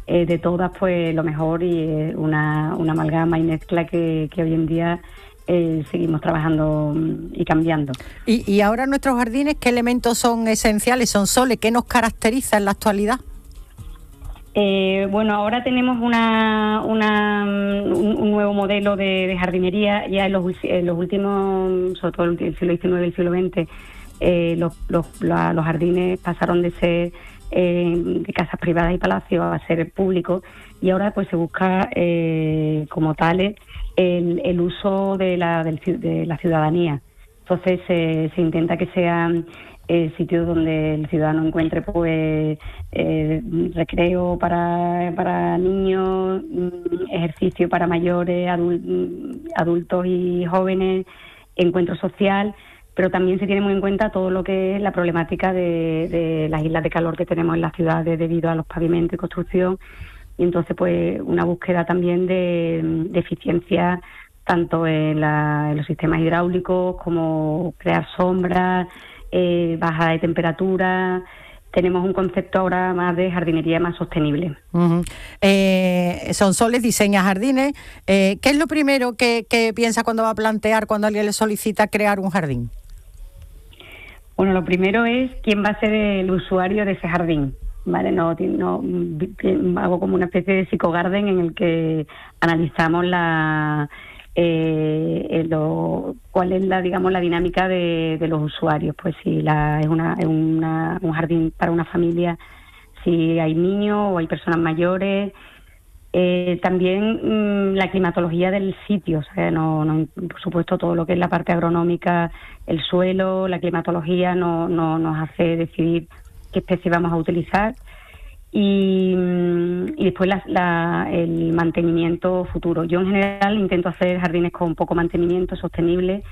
de todas, pues lo mejor, y una amalgama y mezcla que hoy en día seguimos trabajando y cambiando. Y ahora nuestros jardines, ¿qué elementos son esenciales? Sonsoles, ¿qué nos caracteriza en la actualidad? Bueno, ahora tenemos un nuevo modelo de jardinería. Ya en los últimos, sobre todo el siglo XIX y el siglo XX, los jardines pasaron de ser de casas privadas y palacios a ser públicos, y ahora pues se busca como tales el uso de la ciudadanía. Entonces se intenta que sean sitios donde el ciudadano encuentre pues recreo para niños, ejercicio para mayores, adultos y jóvenes, encuentro social, pero también se tiene muy en cuenta todo lo que es la problemática de las islas de calor que tenemos en las ciudades debido a los pavimentos y construcción, y entonces pues una búsqueda también de eficiencia tanto en los sistemas hidráulicos como crear sombras, baja de temperatura. Tenemos un concepto ahora más de jardinería más sostenible. Uh-huh. Sonsoles diseña jardines. ¿Qué es lo primero que piensa cuando va a plantear, cuando alguien le solicita crear un jardín? Bueno, lo primero es quién va a ser el usuario de ese jardín, ¿vale? No hago como una especie de psicogarden en el que analizamos cuál es la dinámica de los usuarios. Pues si es un jardín para una familia, si hay niños o hay personas mayores. También la climatología del sitio, o sea, por supuesto todo lo que es la parte agronómica, el suelo, la climatología nos hace decidir qué especie vamos a utilizar, y después el mantenimiento futuro. Yo en general intento hacer jardines con poco mantenimiento, sostenibles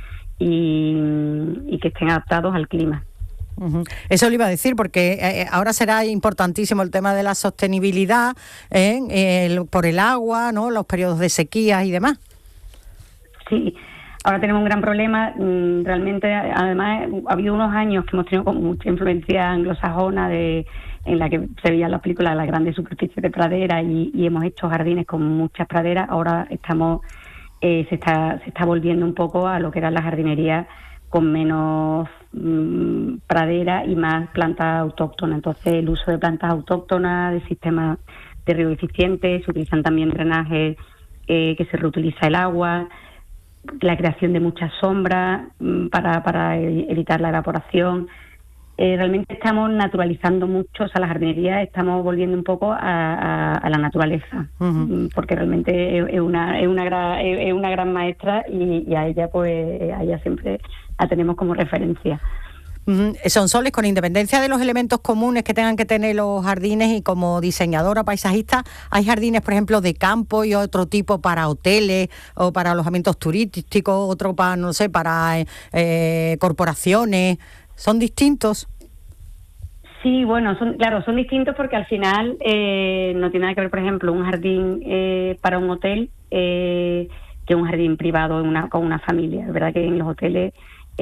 y que estén adaptados al clima. Uh-huh. Eso le iba a decir, porque ahora será importantísimo el tema de la sostenibilidad por el agua, ¿no? Los periodos de sequía y demás. Sí, ahora tenemos un gran problema. Realmente, además, ha habido unos años que hemos tenido como mucha influencia anglosajona en la que se veían las películas de las grandes superficies de pradera, y hemos hecho jardines con muchas praderas. Ahora se está volviendo un poco a lo que era la jardinería con menos pradera y más plantas autóctonas. Entonces el uso de plantas autóctonas, de sistemas de riego eficientes, se utilizan también drenajes que se reutiliza el agua, la creación de muchas sombras para evitar la evaporación. Realmente estamos naturalizando mucho, o sea, la jardinería estamos volviendo un poco a la naturaleza, uh-huh. Porque realmente es una gran maestra, y a ella siempre la tenemos como referencia. Uh-huh. Sonsoles, con independencia de los elementos comunes que tengan que tener los jardines, y como diseñadora paisajista, hay jardines, por ejemplo, de campo y otro tipo para hoteles o para alojamientos turísticos, otro para corporaciones. ¿Son distintos? Sí, bueno, son distintos porque al final no tiene nada que ver, por ejemplo, un jardín para un hotel que un jardín privado con una familia. Es verdad que en los hoteles,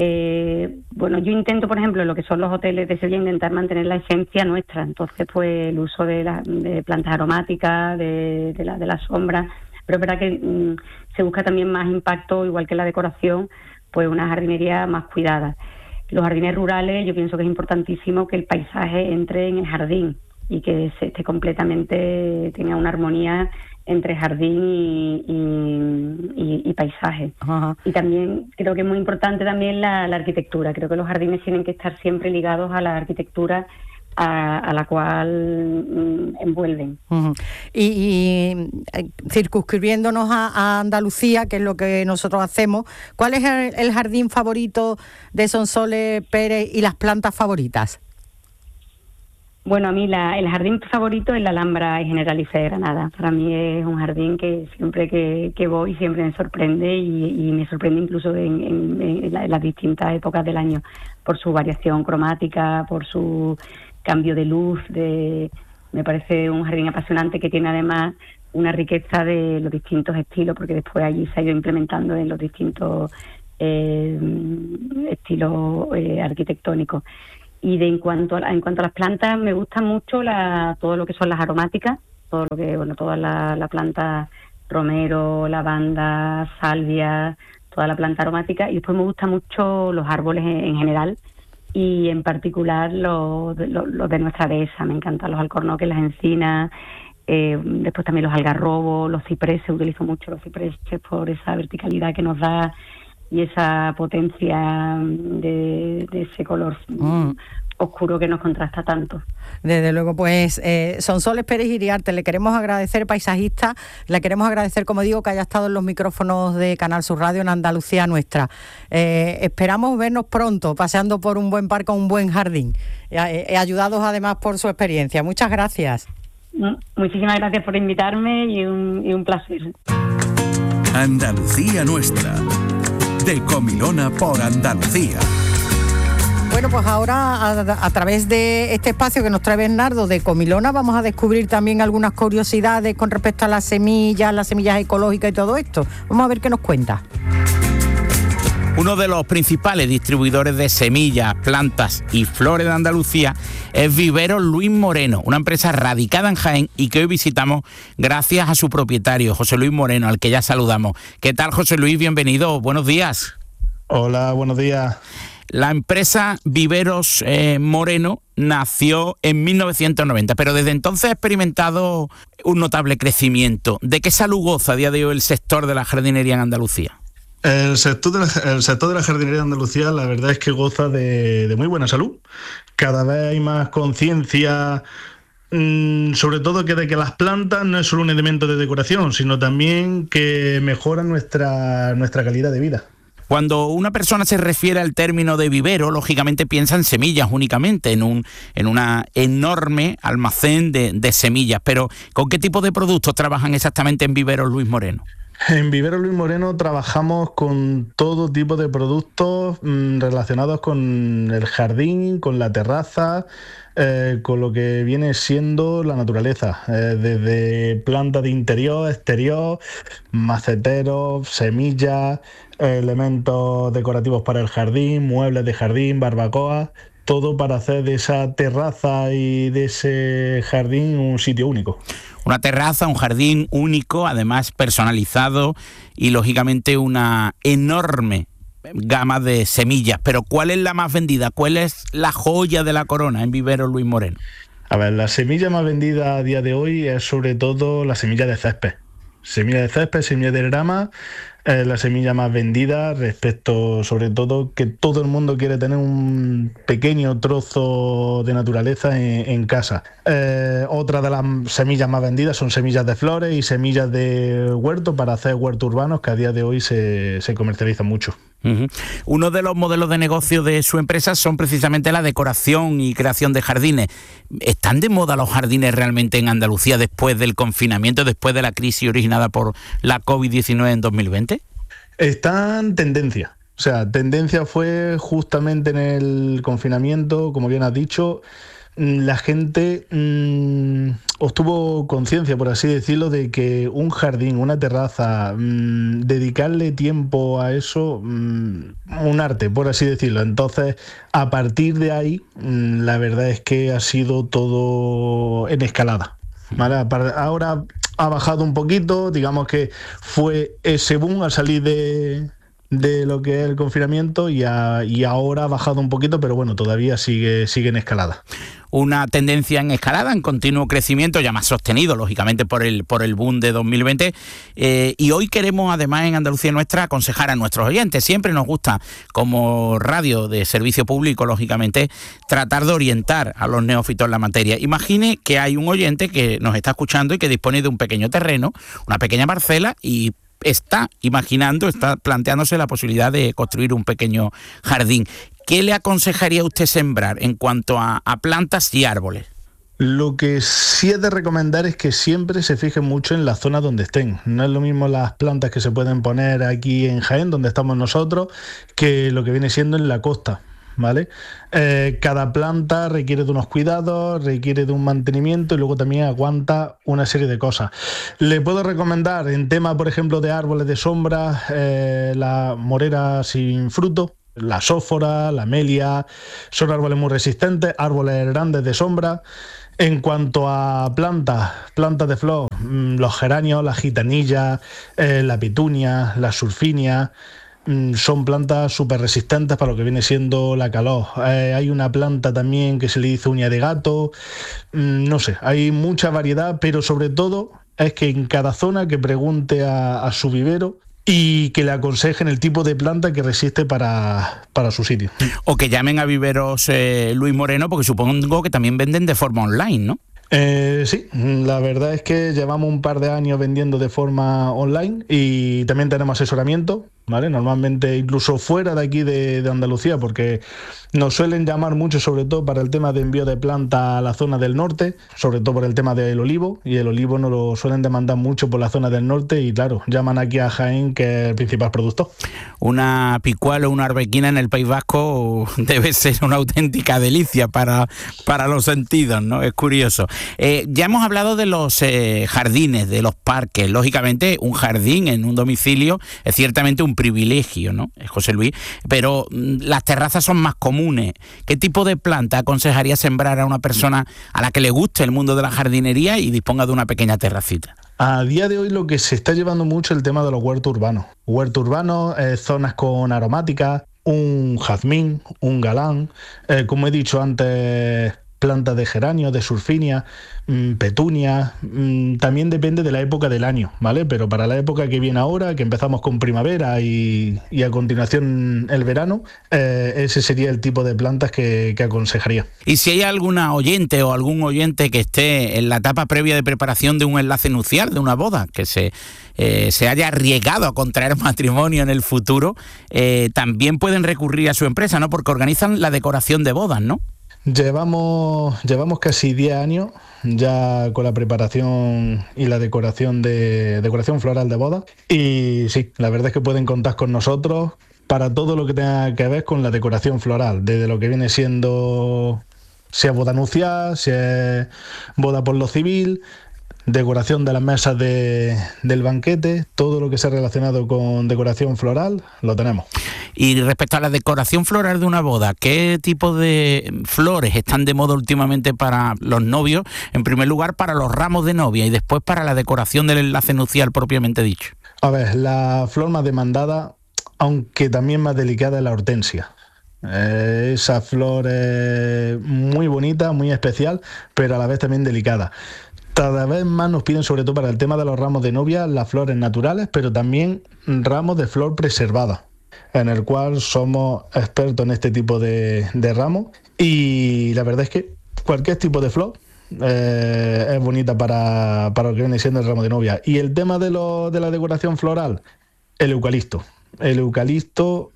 yo intento, por ejemplo, en lo que son los hoteles de Sevilla, intentar mantener la esencia nuestra. Entonces, pues el uso de plantas aromáticas, de la sombra, pero es verdad que se busca también más impacto, igual que la decoración, pues una jardinería más cuidada. Los jardines rurales, yo pienso que es importantísimo que el paisaje entre en el jardín y que se esté completamente, tenga una armonía entre jardín y paisaje. Uh-huh. Y también creo que es muy importante también la arquitectura. Creo que los jardines tienen que estar siempre ligados a la arquitectura a la cual envuelven. Uh-huh. Y circunscribiéndonos a Andalucía, que es lo que nosotros hacemos, ¿cuál es el jardín favorito de Sonsoles Pérez y las plantas favoritas? Bueno, a mí el jardín favorito es la Alhambra Generalife de Granada. Para mí es un jardín que siempre que voy siempre me sorprende, y me sorprende incluso en las distintas épocas del año, por su variación cromática, por su cambio de luz. Me parece un jardín apasionante que tiene además una riqueza de los distintos estilos, porque después allí se ha ido implementando en los distintos estilos arquitectónicos. Y en cuanto a las plantas, me gusta mucho todo lo que son las aromáticas, todo lo que, bueno, toda la planta romero, lavanda, salvia, toda la planta aromática. Y después me gustan mucho los árboles en general, y en particular los de nuestra dehesa. Me encantan los alcornoques, las encinas, después también los algarrobos, los cipreses. Utilizo mucho los cipreses por esa verticalidad que nos da y esa potencia de ese color oscuro que nos contrasta tanto. Desde luego, pues Sonsoles Pérez Iriarte, le queremos agradecer, paisajista, le queremos agradecer, como digo, que haya estado en los micrófonos de Canal Sur Radio en Andalucía Nuestra. Esperamos vernos pronto, paseando por un buen parque o un buen jardín, ayudados además por su experiencia. Muchas gracias. Muchísimas gracias por invitarme y un placer. Andalucía Nuestra, de Comilona por Andalucía. Bueno, pues ahora a través de este espacio que nos trae Bernardo de Comilona vamos a descubrir también algunas curiosidades con respecto a las semillas ecológicas y todo esto. Vamos a ver qué nos cuenta. Uno de los principales distribuidores de semillas, plantas y flores de Andalucía es Viveros Luis Moreno, una empresa radicada en Jaén y que hoy visitamos gracias a su propietario, José Luis Moreno, al que ya saludamos. ¿Qué tal, José Luis? Bienvenido, buenos días. Hola, buenos días. La empresa Viveros Moreno nació en 1990, pero desde entonces ha experimentado un notable crecimiento. ¿De qué salud goza a día de hoy el sector de la jardinería en Andalucía? El sector de la jardinería de Andalucía, la verdad es que goza de muy buena salud. Cada vez hay más conciencia, sobre todo de que las plantas no es solo un elemento de decoración, sino también que mejoran nuestra calidad de vida. Cuando una persona se refiere al término de vivero, lógicamente piensa en semillas únicamente, en una enorme almacén de semillas. Pero, ¿con qué tipo de productos trabajan exactamente en Viveros Luis Moreno? En Viveros Luis Moreno trabajamos con todo tipo de productos relacionados con el jardín, con la terraza, con lo que viene siendo la naturaleza, desde plantas de interior, exterior, maceteros, semillas, elementos decorativos para el jardín, muebles de jardín, barbacoas, todo para hacer de esa terraza y de ese jardín un sitio único. Una terraza, un jardín único, además personalizado y lógicamente una enorme gama de semillas. Pero ¿cuál es la más vendida? ¿Cuál es la joya de la corona en Viveros Luis Moreno? A ver, la semilla más vendida a día de hoy es sobre todo la semilla de césped. Semilla de césped, semilla de grama, la semilla más vendida respecto, sobre todo, que todo el mundo quiere tener un pequeño trozo de naturaleza en casa. Otra de las semillas más vendidas son semillas de flores y semillas de huerto para hacer huertos urbanos, que a día de hoy se comercializan mucho. Uh-huh. Uno de los modelos de negocio de su empresa son precisamente la decoración y creación de jardines. ¿Están de moda los jardines realmente en Andalucía después del confinamiento, después de la crisis originada por la COVID-19 en 2020? Está en tendencia. O sea, tendencia fue justamente en el confinamiento, como bien has dicho. La gente obtuvo conciencia, por así decirlo, de que un jardín, una terraza, dedicarle tiempo a eso, un arte, por así decirlo. Entonces, a partir de ahí, la verdad es que ha sido todo en escalada, ¿vale? Ahora ha bajado un poquito, digamos que fue ese boom al salir de lo que es el confinamiento y ahora ha bajado un poquito, pero bueno, todavía sigue en escalada. Una tendencia en escalada, en continuo crecimiento, ya más sostenido, lógicamente, por el boom de 2020. Y hoy queremos, además, en Andalucía Nuestra, aconsejar a nuestros oyentes. Siempre nos gusta, como radio de servicio público, lógicamente, tratar de orientar a los neófitos en la materia. Imagine que hay un oyente que nos está escuchando y que dispone de un pequeño terreno, una pequeña parcela, y está planteándose la posibilidad de construir un pequeño jardín. ¿Qué le aconsejaría usted sembrar en cuanto a plantas y árboles? Lo que sí es de recomendar es que siempre se fijen mucho en la zona donde estén. No es lo mismo las plantas que se pueden poner aquí en Jaén, donde estamos nosotros, que lo que viene siendo en la costa, ¿vale? Cada planta requiere de unos cuidados, requiere de un mantenimiento y luego también aguanta una serie de cosas. Le puedo recomendar en tema, por ejemplo, de árboles de sombra, la morera sin fruto, la sófora, la amelia, son árboles muy resistentes, árboles grandes de sombra. En cuanto a plantas de flor, los geranios, la gitanilla, la petunia, la surfinia, son plantas súper resistentes para lo que viene siendo la calor. Hay una planta también que se le dice uña de gato, no sé, hay mucha variedad, pero sobre todo es que en cada zona que pregunte a su vivero y que le aconsejen el tipo de planta que resiste para su sitio. O que llamen a viveros Luis Moreno, porque supongo que también venden de forma online, ¿no? Sí, la verdad es que llevamos un par de años vendiendo de forma online y también tenemos asesoramiento, ¿vale? Normalmente incluso fuera de aquí de Andalucía, porque nos suelen llamar mucho, sobre todo para el tema de envío de planta a la zona del norte, sobre todo por el tema del olivo, y el olivo nos lo suelen demandar mucho por la zona del norte y claro, llaman aquí a Jaén, que es el principal productor. Una picual o una arbequina en el País Vasco debe ser una auténtica delicia para los sentidos, ¿no? Es curioso. Ya hemos hablado de los jardines, de los parques. Lógicamente, un jardín en un domicilio es ciertamente un privilegio, ¿no, José Luis? Pero las terrazas son más comunes. ¿Qué tipo de planta aconsejaría sembrar a una persona a la que le guste el mundo de la jardinería y disponga de una pequeña terracita? A día de hoy lo que se está llevando mucho es el tema de los huertos urbanos. Huertos urbanos, zonas con aromáticas, un jazmín, un galán, como he dicho antes, plantas de geranio, de surfinia, petunia, también depende de la época del año, ¿vale? Pero para la época que viene ahora, que empezamos con primavera y a continuación el verano, ese sería el tipo de plantas que aconsejaría. Y si hay alguna oyente o algún oyente que esté en la etapa previa de preparación de un enlace nupcial, de una boda, que se haya arriesgado a contraer matrimonio en el futuro, también pueden recurrir a su empresa, ¿no? Porque organizan la decoración de bodas, ¿no? Llevamos casi 10 años ya con la preparación y la decoración floral de bodas y sí, la verdad es que pueden contar con nosotros para todo lo que tenga que ver con la decoración floral, desde lo que viene siendo, sea boda nupcial, sea boda por lo civil, decoración de las mesas del banquete, todo lo que sea relacionado con decoración floral, lo tenemos. Y respecto a la decoración floral de una boda, ¿qué tipo de flores están de moda últimamente para los novios? En primer lugar, para los ramos de novia y después para la decoración del enlace nupcial propiamente dicho. A ver, la flor más demandada, aunque también más delicada, es la hortensia. Esa flor es muy bonita, muy especial, pero a la vez también delicada. Cada vez más nos piden, sobre todo para el tema de los ramos de novia, las flores naturales, pero también ramos de flor preservada, en el cual somos expertos en este tipo de ramos. Y la verdad es que cualquier tipo de flor es bonita para lo que viene siendo el ramo de novia. Y el tema de la decoración floral, el eucalipto. El eucalipto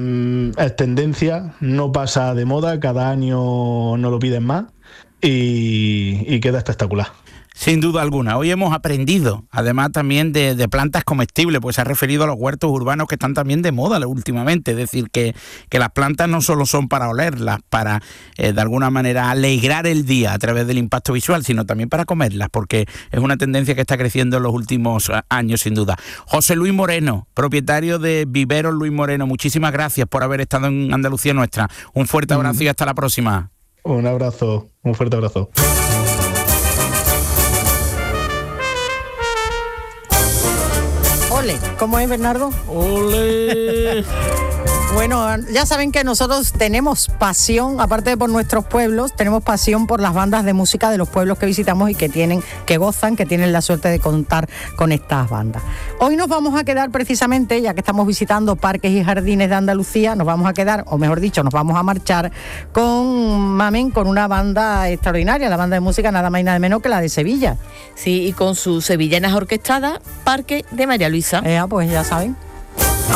es tendencia, no pasa de moda, cada año nos lo piden más y queda espectacular. Sin duda alguna. Hoy hemos aprendido, además también de plantas comestibles, pues se ha referido a los huertos urbanos que están también de moda últimamente. Es decir, que las plantas no solo son para olerlas, para de alguna manera alegrar el día a través del impacto visual, sino también para comerlas, porque es una tendencia que está creciendo en los últimos años, sin duda. José Luis Moreno, propietario de Viveros Luis Moreno, muchísimas gracias por haber estado en Andalucía Nuestra. Un fuerte abrazo y hasta la próxima. Un abrazo, un fuerte abrazo. Ole, ¿cómo es, Bernardo? ¡Ole! Bueno, ya saben que nosotros tenemos pasión, aparte de por nuestros pueblos, tenemos pasión por las bandas de música de los pueblos que visitamos y que tienen la suerte de contar con estas bandas. Hoy nos vamos a quedar precisamente, ya que estamos visitando parques y jardines de Andalucía, nos vamos a quedar, o mejor dicho, nos vamos a marchar con Mamen, con una banda extraordinaria, la banda de música nada más y nada menos que la de Sevilla. Sí, y con sus sevillanas orquestadas, Parque de María Luisa. Pues ya saben.